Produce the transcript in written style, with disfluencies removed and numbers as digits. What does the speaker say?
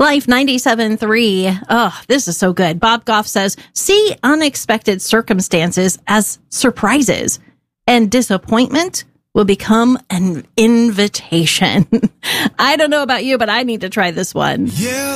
Life 97.3. Oh, this is so good. Bob Goff says, see unexpected circumstances as surprises, and disappointment will become an invitation. I don't know about you, but I need to try this one. Yeah.